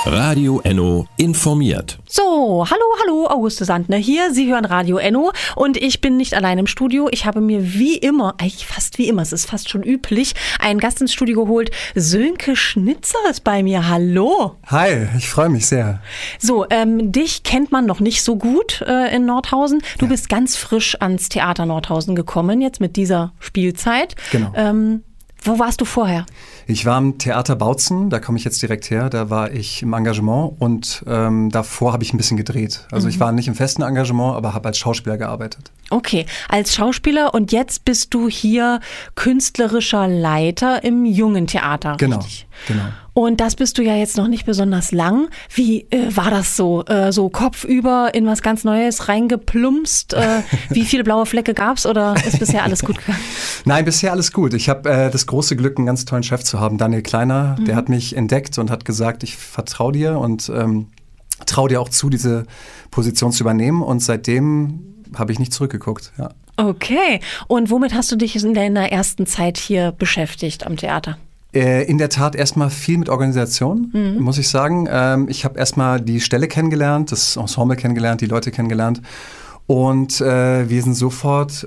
Radio Enno informiert. So, hallo, Auguste Sandner hier. Sie hören Radio Enno und ich bin nicht allein im Studio. Ich habe mir wie immer, eigentlich fast wie immer, es ist fast schon üblich, einen Gast ins Studio geholt. Sönke Schnitzer ist bei mir. Hallo. Hi, ich freue mich sehr. So, dich kennt man noch nicht so gut in Nordhausen. Du bist ganz frisch ans Theater Nordhausen gekommen, jetzt mit dieser Spielzeit. Genau. Wo warst du vorher? Ich war am Theater Bautzen, da komme ich jetzt direkt her, da war ich im Engagement und davor habe ich ein bisschen gedreht. Also ich war nicht im festen Engagement, aber habe als Schauspieler gearbeitet. Okay, als Schauspieler und jetzt bist du hier künstlerischer Leiter im Jungen Theater, richtig? Genau. Und das bist du ja jetzt noch nicht besonders lang. Wie war das so? So kopfüber in was ganz Neues reingeplumpst? Wie viele blaue Flecke gab's oder ist bisher alles gut gegangen? Nein, bisher alles gut. Ich habe das große Glück, einen ganz tollen Chef zu haben, Daniel Kleiner. Der hat mich entdeckt und hat gesagt, ich vertraue dir und traue dir auch zu, diese Position zu übernehmen. Und seitdem habe ich nicht zurückgeguckt, ja. Okay. Und womit hast du dich in deiner ersten Zeit hier beschäftigt am Theater? In der Tat erstmal viel mit Organisation, muss ich sagen. Ich habe erstmal die Stelle kennengelernt, das Ensemble kennengelernt, die Leute kennengelernt. Und wir sind sofort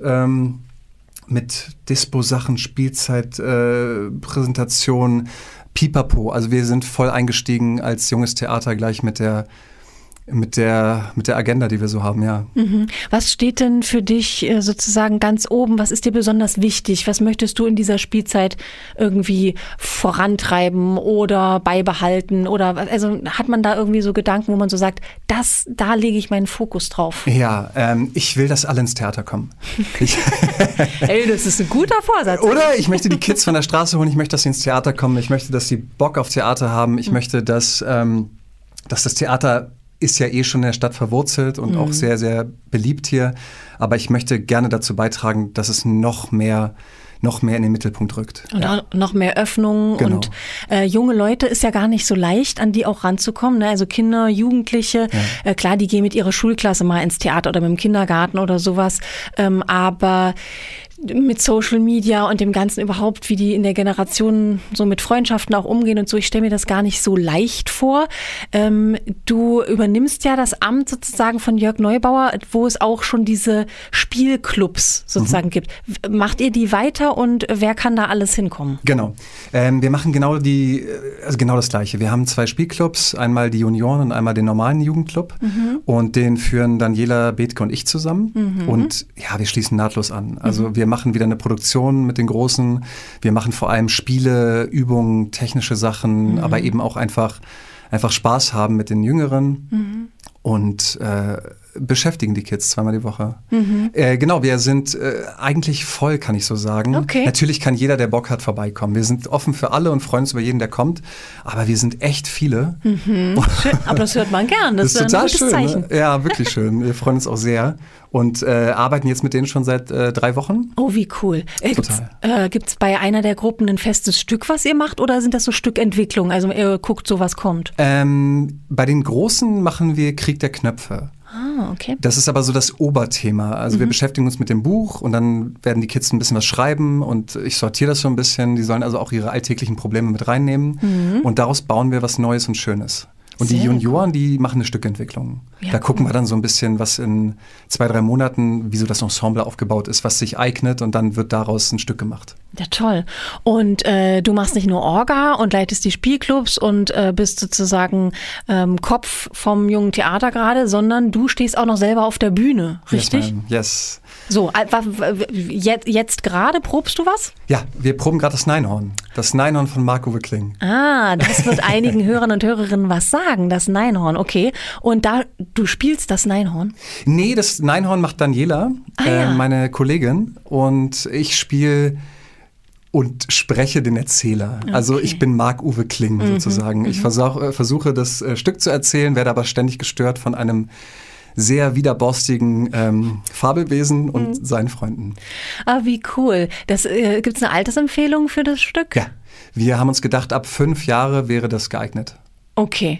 mit Dispo-Sachen, Spielzeit, Präsentation, Pipapo. Also wir sind voll eingestiegen als junges Theater gleich mit der Agenda, die wir so haben, ja. Was steht denn für dich sozusagen ganz oben? Was ist dir besonders wichtig? Was möchtest du in dieser Spielzeit irgendwie vorantreiben oder beibehalten? Oder also hat man da irgendwie so Gedanken, wo man so sagt, da lege ich meinen Fokus drauf? Ja, ich will, dass alle ins Theater kommen. Ey, das ist ein guter Vorsatz. Oder ich möchte die Kids von der Straße holen, ich möchte, dass sie ins Theater kommen, ich möchte, dass sie Bock auf Theater haben, ich möchte, dass das Theater ist ja schon in der Stadt verwurzelt und auch sehr, sehr beliebt hier. Aber ich möchte gerne dazu beitragen, dass es noch mehr in den Mittelpunkt rückt. Und auch noch mehr Öffnung. Genau. Und junge Leute ist ja gar nicht so leicht, an die auch ranzukommen. Ne? Also Kinder, Jugendliche, klar, die gehen mit ihrer Schulklasse mal ins Theater oder mit dem Kindergarten oder sowas. Aber mit Social Media und dem Ganzen überhaupt, wie die in der Generation so mit Freundschaften auch umgehen und so. Ich stelle mir das gar nicht so leicht vor. Du übernimmst ja das Amt sozusagen von Jörg Neubauer, wo es auch schon diese Spielclubs sozusagen gibt. Macht ihr die weiter und wer kann da alles hinkommen? Genau. Wir machen genau das Gleiche. Wir haben 2 Spielclubs, einmal die Junioren und einmal den normalen Jugendclub. Und den führen Daniela, Bethke und ich zusammen. Und ja, wir schließen nahtlos an. Also wir machen wieder eine Produktion mit den Großen. Wir machen vor allem Spiele, Übungen, technische Sachen, aber eben auch einfach Spaß haben mit den Jüngeren und beschäftigen die Kids 2-mal die Woche. Genau, wir sind eigentlich voll, kann ich so sagen. Okay. Natürlich kann jeder, der Bock hat, vorbeikommen. Wir sind offen für alle und freuen uns über jeden, der kommt. Aber wir sind echt viele. Schön, aber das hört man gern. Das ist total ein gutes schön. Zeichen. Ne? Ja, wirklich schön. Wir freuen uns auch sehr. Und arbeiten jetzt mit denen schon seit 3 Wochen. Oh, wie cool. Total. Gibt's bei einer der Gruppen ein festes Stück, was ihr macht, oder sind das so Stückentwicklung? Also ihr guckt, so was kommt? Bei den Großen machen wir Krieg der Knöpfe. Ah, okay. Das ist aber so das Oberthema. Also wir beschäftigen uns mit dem Buch und dann werden die Kids ein bisschen was schreiben und ich sortiere das so ein bisschen. Die sollen also auch ihre alltäglichen Probleme mit reinnehmen und daraus bauen wir was Neues und Schönes. Und die Junioren, die machen eine Stückentwicklung. Ja, da gucken wir dann so ein bisschen, was in 2-3 Monaten, wie so das Ensemble aufgebaut ist, was sich eignet und dann wird daraus ein Stück gemacht. Ja, toll. Und du machst nicht nur Orga und leitest die Spielclubs und bist sozusagen Kopf vom Jungen Theater gerade, sondern du stehst auch noch selber auf der Bühne, richtig? Yes. So, jetzt gerade probst du was? Ja, wir proben gerade das Neinhorn. Das Neinhorn von Marc-Uwe Kling. Ah, das wird einigen Hörern und Hörerinnen was sagen, das Neinhorn, okay. Und du spielst das Neinhorn? Nee, das Neinhorn macht Daniela, meine Kollegin. Und ich spiele und spreche den Erzähler. Okay. Also ich bin Marc-Uwe Kling sozusagen. Ich versuche das Stück zu erzählen, werde aber ständig gestört von einem sehr widerborstigen Fabelwesen und seinen Freunden. Ah, wie cool. Gibt's eine Altersempfehlung für das Stück? Ja, wir haben uns gedacht, ab 5 Jahre wäre das geeignet. Okay.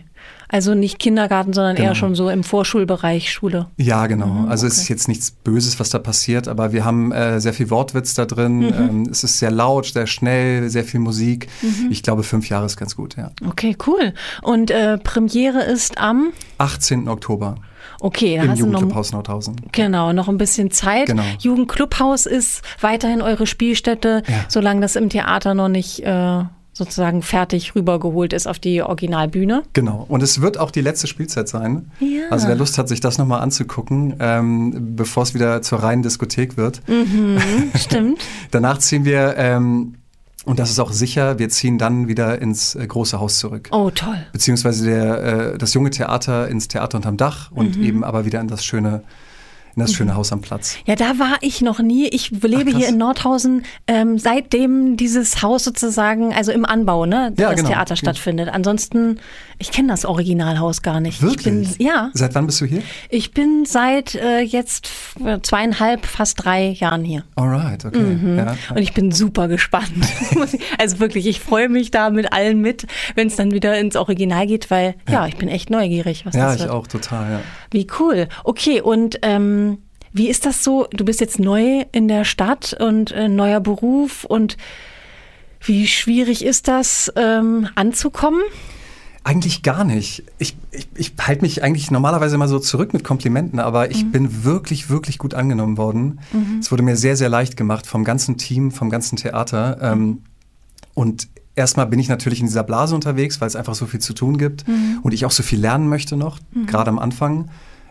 Also nicht Kindergarten, sondern eher schon so im Vorschulbereich, Schule. Ja, genau. Also es ist jetzt nichts Böses, was da passiert, aber wir haben sehr viel Wortwitz da drin. Es ist sehr laut, sehr schnell, sehr viel Musik. Ich glaube, 5 Jahre ist ganz gut, ja. Okay, cool. Und Premiere ist am 18. Oktober. Okay, da im hast du Jugendclubhaus Nordhausen. Genau, noch ein bisschen Zeit. Genau. Jugendclubhaus ist weiterhin eure Spielstätte, solange das im Theater noch nicht sozusagen fertig rübergeholt ist auf die Originalbühne. Genau. Und es wird auch die letzte Spielzeit sein. Ja. Also wer Lust hat, sich das nochmal anzugucken, bevor es wieder zur reinen Diskothek wird. Stimmt. Danach ziehen wir, und das ist auch sicher, wir ziehen dann wieder ins große Haus zurück. Oh, toll. Beziehungsweise das junge Theater ins Theater unterm Dach und eben aber wieder in das schöne Haus am Platz. Ja, da war ich noch nie. Ich lebe hier in Nordhausen, seitdem dieses Haus sozusagen, also im Anbau, ne, Ja, das genau. Theater stattfindet. Ansonsten, ich kenne das Originalhaus gar nicht. Wirklich? Seit wann bist du hier? Ich bin seit jetzt 2,5, fast 3 Jahren hier. Alright, okay. Ja. Und ich bin super gespannt. Also wirklich, ich freue mich da mit allen mit, wenn es dann wieder ins Original geht, weil ich bin echt neugierig, was das wird. Ja, ich auch, total, ja. Wie cool. Okay, und wie ist das so? Du bist jetzt neu in der Stadt und neuer Beruf und wie schwierig ist das anzukommen? Eigentlich gar nicht. Ich halte mich eigentlich normalerweise immer so zurück mit Komplimenten, aber ich bin wirklich, wirklich gut angenommen worden. Es wurde mir sehr, sehr leicht gemacht vom ganzen Team, vom ganzen Theater. Und erstmal bin ich natürlich in dieser Blase unterwegs, weil es einfach so viel zu tun gibt und ich auch so viel lernen möchte noch, gerade am Anfang.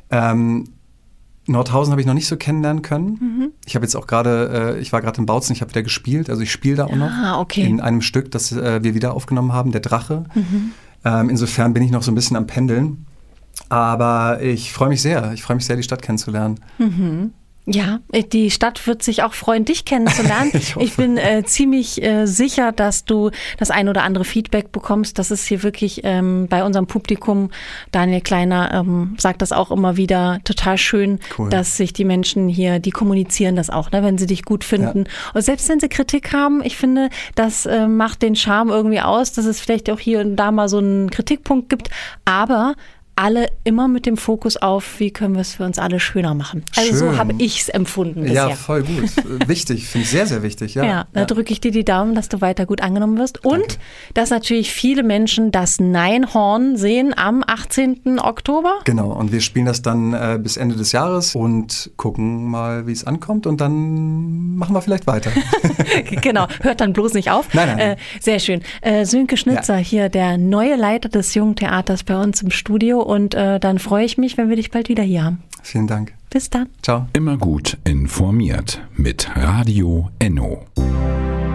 Nordhausen habe ich noch nicht so kennenlernen können. Ich habe jetzt auch gerade, ich war gerade in Bautzen, ich habe wieder gespielt, also ich spiele da auch noch in einem Stück, das wir wieder aufgenommen haben, Der Drache. Insofern bin ich noch so ein bisschen am Pendeln, aber ich freue mich sehr, die Stadt kennenzulernen. Ja, die Stadt wird sich auch freuen, dich kennenzulernen. Ich bin ziemlich sicher, dass du das ein oder andere Feedback bekommst. Das ist hier wirklich bei unserem Publikum, Daniel Kleiner sagt das auch immer wieder, total schön, dass sich die Menschen hier, die kommunizieren das auch, ne, wenn sie dich gut finden. Und selbst wenn sie Kritik haben, ich finde, das macht den Charme irgendwie aus, dass es vielleicht auch hier und da mal so einen Kritikpunkt gibt, aber alle immer mit dem Fokus auf, wie können wir es für uns alle schöner machen. Also Schön. So habe ich es empfunden bisher. Ja, voll gut. Wichtig, finde ich sehr, sehr wichtig. Ja, da drücke ich dir die Daumen, dass du weiter gut angenommen wirst. Und Danke. dass natürlich viele Menschen das Neinhorn sehen am 18. Oktober. Genau, und wir spielen das dann bis Ende des Jahres und gucken mal, wie es ankommt und dann machen wir vielleicht weiter. Genau, hört dann bloß nicht auf. Nein. Sehr schön. Sönke Schnitzer, hier der neue Leiter des Jungen Theaters bei uns im Studio. Und dann freue ich mich, wenn wir dich bald wieder hier haben. Vielen Dank. Bis dann. Ciao. Immer gut informiert mit Radio Enno.